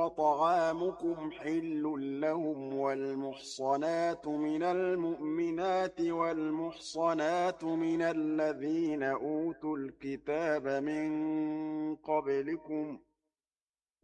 وطعامكم حل لهم والمحصنات من المؤمنات والمحصنات من الذين أوتوا الكتاب من قبلكم